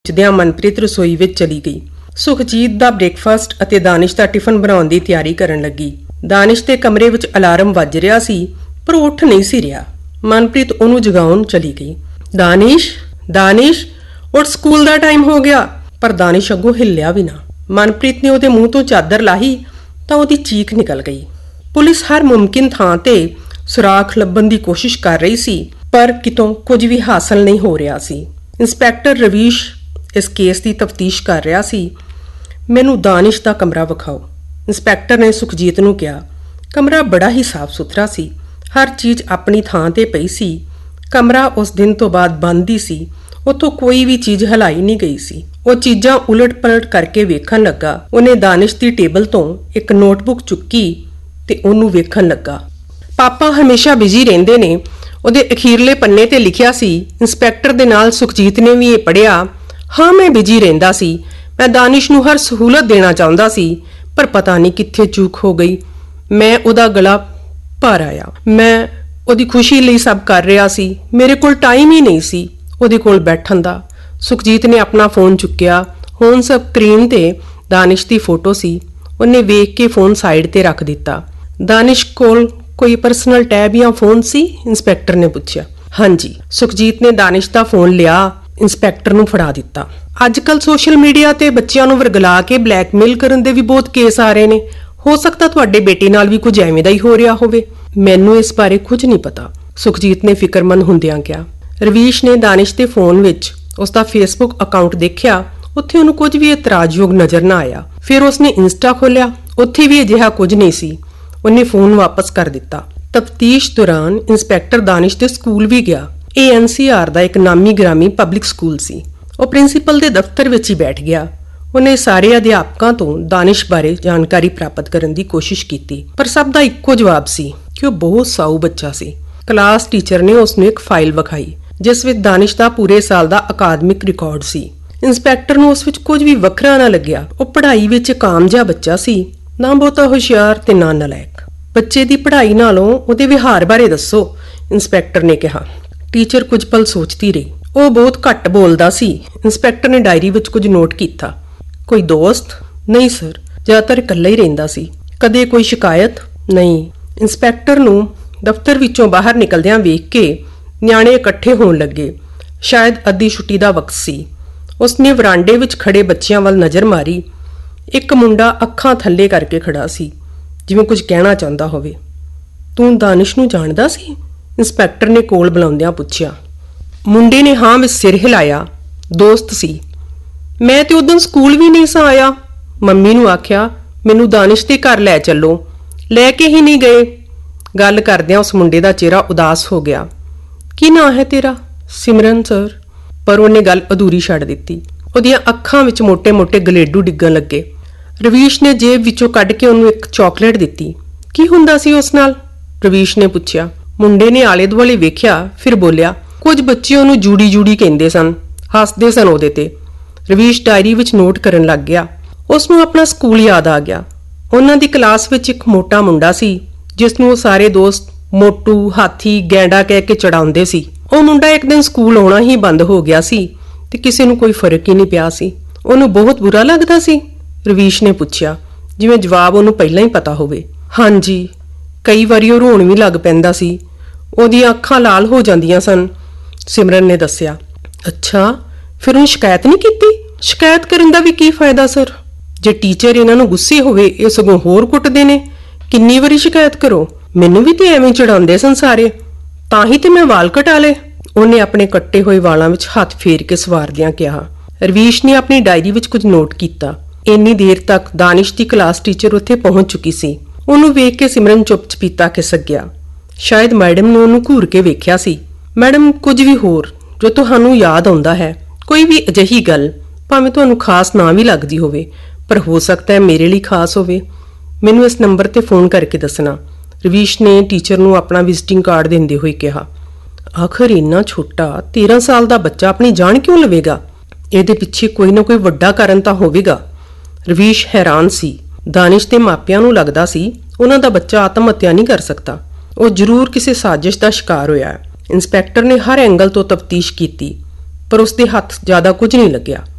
ਪੁੱਛਦਿਆਂ ਮਨਪ੍ਰੀਤ ਰਸੋਈ ਵਿੱਚ ਚਲੀ ਗਈ। ਸੁਖਜੀਤ ਦਾ ਬ੍ਰੇਕਫਾਸਟ ਅਤੇ ਦਾਨਿਸ਼ ਦਾ ਟਿਫਨ ਬਣਾਉਣ ਦੀ ਤਿਆਰੀ ਕਰਨ ਲੱਗੀ। ਦਾਨਿਸ਼ ਦੇ ਕਮਰੇ ਵਿੱਚ ਅਲਾਰਮ ਵੱਜ ਰਿਹਾ ਸੀ ਪਰ ਉਹ ਉੱਠ ਨਹੀਂ ਸੀ ਰਿਹਾ। ਮਨਪ੍ਰੀਤ ਉਹਨੂੰ ਜਗਾਉਣ ਚਲੀ ਗਈ। ਦਾਨਿਸ਼ ਉੱਠ, ਸਕੂਲ ਦਾ ਟਾਈਮ ਹੋ ਗਿਆ। ਪਰ ਦਾਨਿਸ਼ ਅੱਗੋਂ ਹਿੱਲਿਆ ਵੀ ਨਾ। ਮਨਪ੍ਰੀਤ ਨੇ ਉਹਦੇ ਮੂੰਹ ਤੋਂ ਚਾਦਰ ਲਾਹੀ ਤਾਂ ਉਹਦੀ ਚੀਖ ਨਿਕਲ ਗਈ। ਪੁਲਿਸ ਹਰ ਮੁਮਕਿਨ ਥਾਂ ਤੇ ਸੁਰਾਖ ਲੱਭਣ ਦੀ ਕੋਸ਼ਿਸ਼ ਕਰ ਰਹੀ ਸੀ ਪਰ ਕਿਤੋਂ ਕੁਝ ਵੀ ਹਾਸਲ ਨਹੀਂ ਹੋ ਰਿਹਾ ਸੀ। ਇੰਸਪੈਕਟਰ ਰਵੀਸ਼ ਇਸ ਕੇਸ ਦੀ ਤਫਤੀਸ਼ ਕਰ ਰਿਹਾ ਸੀ। ਮੈਨੂੰ ਦਾਨਿਸ਼ ਦਾ ਕਮਰਾ ਵਿਖਾਓ, ਇੰਸਪੈਕਟਰ ਨੇ ਸੁਖਜੀਤ ਨੂੰ ਕਿਹਾ। ਕਮਰਾ ਬੜਾ ਹੀ ਸਾਫ਼ ਸੁਥਰਾ ਸੀ। ਹਰ ਚੀਜ਼ ਆਪਣੀ ਥਾਂ ਤੇ ਪਈ ਸੀ। ਕਮਰਾ ਉਸ ਦਿਨ ਤੋਂ ਬਾਅਦ ਬੰਦ ਹੀ ਸੀ। ਉੱਥੋਂ ਕੋਈ ਵੀ ਚੀਜ਼ ਹਿਲਾਈ ਨਹੀਂ ਗਈ ਸੀ। ਉਹ ਚੀਜ਼ਾਂ ਉਲਟ ਪਲਟ ਕਰਕੇ ਵੇਖਣ ਲੱਗਾ। ਉਹਨੇ ਦਾਨਿਸ਼ ਦੀ ਟੇਬਲ ਤੋਂ ਇੱਕ ਨੋਟਬੁੱਕ ਚੁੱਕੀ ਤੇ ਉਹਨੂੰ ਵੇਖਣ ਲੱਗਾ। ਪਾਪਾ ਹਮੇਸ਼ਾ ਬਿਜ਼ੀ ਰਹਿੰਦੇ ਨੇ, ਉਹਦੇ ਅਖੀਰਲੇ ਪੰਨੇ ਤੇ ਲਿਖਿਆ ਸੀ। ਇੰਸਪੈਕਟਰ ਦੇ ਨਾਲ ਸੁਖਜੀਤ ਨੇ ਵੀ ਇਹ ਪੜ੍ਹਿਆ। ਹਾਂ, ਮੈਂ ਬਿਜ਼ੀ ਰਹਿੰਦਾ ਸੀ। ਮੈਂ ਦਾਨਿਸ਼ ਨੂੰ ਹਰ ਸਹੂਲਤ ਦੇਣਾ ਚਾਹੁੰਦਾ ਸੀ ਪਰ ਪਤਾ ਨਹੀਂ ਕਿੱਥੇ ਚੂਕ ਹੋ ਗਈ। ਮੈਂ ਉਹਦਾ ਗਲਾ ਭਰ ਆਇਆ। ਮੈਂ ਉਹਦੀ ਖੁਸ਼ੀ ਲਈ ਸਭ ਕਰ ਰਿਹਾ ਸੀ। ਮੇਰੇ ਕੋਲ ਟਾਈਮ ਹੀ ਨਹੀਂ ਸੀ ਉਹਦੇ ਕੋਲ ਬੈਠਣ ਦਾ। ਸੁਖਜੀਤ ਨੇ ਆਪਣਾ ਫੋਨ ਚੁੱਕਿਆ। ਹੁਣ ਸਕਰੀਨ ਤੇ ਦਾਨਿਸ਼ ਦੀ ਫੋਟੋ ਸੀ। ਉਹਨੇ ਵੇਖ ਕੇ ਫੋਨ ਸਾਈਡ ਤੇ ਰੱਖ ਦਿੱਤਾ। ਦਾਨਿਸ਼ ਕੋਲ ਕੋਈ ਪਰਸਨਲ ਟੈਬ ਜਾਂ ਫੋਨ ਸੀ? ਇੰਸਪੈਕਟਰ ਨੇ ਪੁੱਛਿਆ। ਹਾਂਜੀ। ਸੁਖਜੀਤ ਨੇ ਦਾਨਿਸ਼ ਦਾ ਫੋਨ ਲਿਆ, ਇੰਸਪੈਕਟਰ ਨੂੰ ਫੜਾ ਦਿੱਤਾ। ਅੱਜ ਕੱਲ ਸੋਸ਼ਲ ਮੀਡੀਆ ਤੇ ਬੱਚਿਆਂ ਨੂੰ ਵਰਗਲਾ ਕੇ ਬਲੈਕਮੇਲ ਕਰਨ ਦੇ ਵੀ ਬਹੁਤ ਕੇਸ ਆ ਰਹੇ ਨੇ। ਹੋ ਸਕਦਾ ਤੁਹਾਡੇ ਬੇਟੇ ਨਾਲ ਵੀ ਕੁਝ ਐਵੇਂ ਦਾ ਹੀ ਹੋ ਰਿਹਾ ਹੋਵੇ। ਮੈਨੂੰ ਇਸ ਬਾਰੇ ਕੁਝ ਨਹੀਂ ਪਤਾ, ਸੁਖਜੀਤ ਨੇ ਫਿਕਰਮੰਦ ਹੁੰਦਿਆਂ ਕਿਹਾ। ਰਵੀਸ਼ ਨੇ ਦਾਨਿਸ਼ ਦੇ ਫੋਨ ਵਿੱਚ ਉਸਦਾ ਫੇਸਬੁੱਕ ਅਕਾਊਂਟ ਦੇਖਿਆ। ਉੱਥੇ ਉਹਨੂੰ ਕੁਝ ਵੀ ਇਤਰਾਜ਼ਯੋਗ ਨਜ਼ਰ ਨਾ ਆਇਆ। ਫਿਰ ਉਸਨੇ ਇੰਸਟਾ ਖੋਲ੍ਹਿਆ, ਉੱਥੇ ਵੀ ਅਜਿਹਾ ਕੁਝ ਨਹੀਂ ਸੀ। ਉਹਨੇ ਫੋਨ ਵਾਪਸ ਕਰ ਦਿੱਤਾ। ਤਫਤੀਸ਼ ਦੌਰਾਨ ਇੰਸਪੈਕਟਰ ਦਾਨਿਸ਼ ਦੇ ਸਕੂਲ ਵੀ ਗਿਆ। ਇਹ NCR ਦਾ ਇੱਕ ਨਾਮੀ ਗ੍ਰਾਮੀ ਪਬਲਿਕ ਸਕੂਲ ਸੀ। ਉਹ ਪ੍ਰਿੰਸੀਪਲ ਦੇ ਦਫ਼ਤਰ ਵਿੱਚ ਹੀ ਬੈਠ ਗਿਆ। ਉਹਨੇ ਸਾਰੇ ਅਧਿਆਪਕਾਂ ਤੋਂ ਦਾਨਿਸ਼ ਬਾਰੇ ਜਾਣਕਾਰੀ ਪ੍ਰਾਪਤ ਕਰਨ ਦੀ ਕੋਸ਼ਿਸ਼ ਕੀਤੀ ਪਰ ਸਭ ਦਾ ਇੱਕੋ ਜਵਾਬ ਸੀ ਕਿ ਉਹ ਬਹੁਤ ਸਾਊ ਬੱਚਾ ਸੀ। ਕਲਾਸ ਟੀਚਰ ਨੇ ਉਸਨੂੰ ਇੱਕ ਫਾਈਲ ਵਿਖਾਈ ਜਿਸ ਵਿੱਚ ਦਾਨਿਸ਼ ਦਾ ਪੂਰੇ ਸਾਲ ਦਾ ਅਕਾਦਮਿਕ ਰਿਕਾਰਡ ਸੀ। ਇੰਸਪੈਕਟਰ ਨੂੰ ਉਸ ਵਿੱਚ ਕੁਝ ਵੀ ਵੱਖਰਾ ਨਾ ਲੱਗਿਆ। ਉਹ ਪੜ੍ਹਾਈ ਵਿੱਚ ਇੱਕ ਆਮ ਜਿਹਾ ਬੱਚਾ ਸੀ, ਨਾ ਬਹੁਤਾ ਹੁਸ਼ਿਆਰ ਤੇ ਨਾ ਨਲਾਇਕ। ਬੱਚੇ ਦੀ ਪੜ੍ਹਾਈ ਨਾਲੋਂ ਉਹਦੇ ਵਿਹਾਰ ਬਾਰੇ ਦੱਸੋ, ਇੰਸਪੈਕਟਰ ਨੇ ਕਿਹਾ। ਟੀਚਰ ਕੁਝ ਪਲ ਸੋਚਦੀ ਰਹੀ। ਉਹ ਬਹੁਤ ਘੱਟ ਬੋਲਦਾ ਸੀ। ਇੰਸਪੈਕਟਰ ਨੇ ਡਾਇਰੀ ਵਿੱਚ ਕੁਝ ਨੋਟ ਕੀਤਾ। ਕੋਈ ਦੋਸਤ? ਨਹੀਂ ਸਰ, ਜ਼ਿਆਦਾਤਰ ਇਕੱਲਾ ਹੀ ਰਹਿੰਦਾ ਸੀ। ਕਦੇ ਕੋਈ ਸ਼ਿਕਾਇਤ? ਨਹੀਂ। ਇੰਸਪੈਕਟਰ ਨੂੰ ਦਫ਼ਤਰ ਵਿੱਚੋਂ ਬਾਹਰ ਨਿਕਲਦਿਆਂ ਵੇਖ ਕੇ ਨਿਆਣੇ ਇਕੱਠੇ ਹੋਣ ਲੱਗੇ। ਸ਼ਾਇਦ ਅੱਧੀ ਛੁੱਟੀ ਦਾ ਵਕਤ ਸੀ। ਉਸਨੇ ਵਰਾਂਡੇ ਵਿੱਚ ਖੜੇ ਬੱਚਿਆਂ ਵੱਲ ਨਜ਼ਰ ਮਾਰੀ। ਇੱਕ ਮੁੰਡਾ ਅੱਖਾਂ ਥੱਲੇ ਕਰਕੇ ਖੜਾ ਸੀ, ਜਿਵੇਂ ਕੁਝ ਕਹਿਣਾ ਚਾਹੁੰਦਾ ਹੋਵੇ। ਤੂੰ ਦਾਨਿਸ਼ ਨੂੰ ਜਾਣਦਾ ਸੀ? ਇੰਸਪੈਕਟਰ ਨੇ ਕੋਲ ਬੁਲਾਉਂਦਿਆਂ ਪੁੱਛਿਆ। ਮੁੰਡੇ ਨੇ ਹਾਂ ਵਿੱਚ ਸਿਰ ਹਿਲਾਇਆ। ਦੋਸਤ ਸੀ। ਮੈਂ ਤੇ ਉਦੋਂ ਸਕੂਲ ਵੀ ਨਹੀਂ ਸਾਂ ਆਇਆ। ਮੰਮੀ ਨੂੰ ਆਖਿਆ ਮੈਨੂੰ ਦਾਨਿਸ਼ ਦੇ ਘਰ ਲੈ ਚੱਲੋ, ਲੈ ਕੇ ਹੀ ਨਹੀਂ ਗਏ। ਗੱਲ ਕਰਦਿਆਂ ਉਸ ਮੁੰਡੇ ਦਾ ਚਿਹਰਾ ਉਦਾਸ ਹੋ ਗਿਆ। ਕੀ ਨਾਂ ਹੈ ਤੇਰਾ? ਸਿਮਰਨ ਸਰ। ਪਰ ਉਹਨੇ ਗੱਲ ਅਧੂਰੀ ਛੱਡ ਦਿੱਤੀ। ਉਹਦੀਆਂ ਅੱਖਾਂ ਵਿੱਚ ਮੋਟੇ-ਮੋਟੇ ਗਲੇਡੂ ਡਿੱਗਣ ਲੱਗੇ। ਰਵੀਸ਼ ਨੇ ਜੇਬ ਵਿੱਚੋਂ ਕੱਢ ਕੇ ਉਹਨੂੰ ਇੱਕ ਚਾਕਲੇਟ ਦਿੱਤੀ। ਕੀ ਹੁੰਦਾ ਸੀ ਉਸ ਨਾਲ? ਰਵੀਸ਼ ਨੇ ਪੁੱਛਿਆ। ਮੁੰਡੇ ਨੇ ਆਲੇ ਦੁਆਲੇ ਵੇਖਿਆ, ਫਿਰ ਬੋਲਿਆ, ਕੁਝ ਬੱਚੇ ਉਹਨੂੰ ਜੂੜੀ ਕਹਿੰਦੇ ਸਨ, ਹੱਸਦੇ ਸਨ ਉਹਦੇ ਤੇ। ਰਵੀਸ਼ ਡਾਇਰੀ ਵਿੱਚ ਨੋਟ ਕਰਨ ਲੱਗ ਗਿਆ। ਉਸ ਨੂੰ ਆਪਣਾ ਸਕੂਲ ਯਾਦ ਆ ਗਿਆ। ਉਹਨਾਂ ਦੀ ਕਲਾਸ ਵਿੱਚ ਇੱਕ ਮੋਟਾ ਮੁੰਡਾ ਸੀ ਜਿਸ ਨੂੰ ਉਹ ਸਾਰੇ ਦੋਸਤ ਮੋਟੂ, ਹਾਥੀ, ਗੈਂਡਾ ਕਹਿ ਕੇ ਚੜਾਉਂਦੇ ਸੀ। ਉਹ ਮੁੰਡਾ ਇੱਕ ਦਿਨ ਸਕੂਲ ਆਉਣਾ ਹੀ ਬੰਦ ਹੋ ਗਿਆ ਸੀ ਤੇ ਕਿਸੇ ਨੂੰ ਕੋਈ ਫਰਕ ਹੀ ਨਹੀਂ ਪਿਆ ਸੀ। ਉਹਨੂੰ ਬਹੁਤ ਬੁਰਾ ਲੱਗਦਾ ਸੀ? ਰਵੀਸ਼ ਨੇ ਪੁੱਛਿਆ, ਜਿਵੇਂ ਜਵਾਬ ਉਹਨੂੰ ਪਹਿਲਾਂ ਹੀ ਪਤਾ ਹੋਵੇ। ਹਾਂਜੀ, ਕਈ ਵਾਰੀ ਉਹ ਰੋਣ ਵੀ ਲੱਗ ਪੈਂਦਾ ਸੀ। ਉਹਦੀਆਂ ਅੱਖਾਂ ਲਾਲ ਹੋ ਜਾਂਦੀਆਂ ਸਨ, ਸਿਮਰਨ ਨੇ ਦੱਸਿਆ। ਅੱਛਾ, ਫਿਰ ਉਹਨੇ ਸ਼ਿਕਾਇਤ ਨਹੀਂ ਕੀਤੀ? ਸ਼ਿਕਾਇਤ ਕਰਨ ਦਾ ਵੀ ਕੀ ਫਾਇਦਾ ਸਰ? ਜੇ ਟੀਚਰ ਇਹਨਾਂ ਨੂੰ ਗੁੱਸੇ ਹੋਵੇ ਇਹ ਸਗੋਂ ਹੋਰ ਕੁੱਟਦੇ ਨੇ। ਕਿੰਨੀ ਵਾਰੀ ਸ਼ਿਕਾਇਤ ਕਰੋ? ਮੈਨੂੰ ਵੀ ਤੇ ਐਵੇਂ ਚੜਾਉਂਦੇ ਸਨ ਸਾਰੇ, ਤਾਂ ਹੀ ਤੇ ਮੈਂ ਵਾਲ ਕਟਾ ਲਏ। ਉਹਨੇ ਆਪਣੇ ਕੱਟੇ ਹੋਏ ਵਾਲਾਂ ਵਿੱਚ ਹੱਥ ਫੇਰ ਕੇ ਸਵਾਰਦਿਆਂ ਕਿਹਾ। ਰਵੀਸ਼ ਨੇ ਆਪਣੀ ਡਾਇਰੀ ਵਿੱਚ ਕੁਝ ਨੋਟ ਕੀਤਾ। ਇੰਨੀ ਦੇਰ ਤੱਕ ਦਾਨਿਸ਼ ਦੀ ਕਲਾਸ ਟੀਚਰ ਉੱਥੇ ਪਹੁੰਚ ਚੁੱਕੀ ਸੀ। ਉਹਨੂੰ ਵੇਖ ਕੇ ਸਿਮਰਨ ਚੁੱਪ-ਚਪੀਤਾ ਖਿਸਕ ਗਿਆ। ਸ਼ਾਇਦ ਮੈਡਮ ਨੇ ਉਹਨੂੰ ਘੂਰ ਕੇ ਵੇਖਿਆ ਸੀ। ਮੈਡਮ, ਕੁਝ ਵੀ ਹੋਰ ਜੋ ਤੁਹਾਨੂੰ ਯਾਦ ਆਉਂਦਾ ਹੈ, ਕੋਈ ਵੀ ਅਜਿਹੀ ਗੱਲ, ਭਾਵੇਂ ਤੁਹਾਨੂੰ ਖਾਸ ਨਾ ਵੀ ਲੱਗਦੀ ਹੋਵੇ ਪਰ ਹੋ ਸਕਦਾ ਹੈ ਮੇਰੇ ਲਈ ਖਾਸ ਹੋਵੇ, ਮੈਨੂੰ ਇਸ ਨੰਬਰ ਤੇ ਫੋਨ ਕਰਕੇ ਦੱਸਣਾ, ਰਵੀਸ਼ ਨੇ ਟੀਚਰ ਨੂੰ ਆਪਣਾ ਵਿਜ਼ਿਟਿੰਗ ਕਾਰਡ ਦਿੰਦੇ ਹੋਏ ਕਿਹਾ। ਆਖਰ ਇੰਨਾ ਛੋਟਾ 13 ਸਾਲ ਦਾ ਬੱਚਾ ਆਪਣੀ ਜਾਨ ਕਿਉਂ ਲਵੇਗਾ? ਇਹਦੇ ਪਿੱਛੇ ਕੋਈ ਨਾ ਕੋਈ ਵੱਡਾ ਕਾਰਨ ਤਾਂ ਹੋਵੇਗਾ। ਰਵੀਸ਼ ਹੈਰਾਨ ਸੀ। ਦਾਨਿਸ਼ ਦੇ ਮਾਪਿਆਂ ਨੂੰ ਲੱਗਦਾ ਸੀ ਉਹਨਾਂ ਦਾ ਬੱਚਾ ਆਤਮ ਹੱਤਿਆ ਨਹੀਂ ਕਰ ਸਕਦਾ। ਉਹ ਜ਼ਰੂਰ ਕਿਸੇ ਸਾਜ਼ਿਸ਼ ਦਾ ਸ਼ਿਕਾਰ ਹੋਇਆ। ਇੰਸਪੈਕਟਰ ਨੇ ਹਰ ਐਂਗਲ ਤੋਂ ਤਫਤੀਸ਼ ਕੀਤੀ ਪਰ ਉਸਦੇ ਹੱਥ ਜ਼ਿਆਦਾ ਕੁਝ ਨਹੀਂ ਲੱਗਿਆ।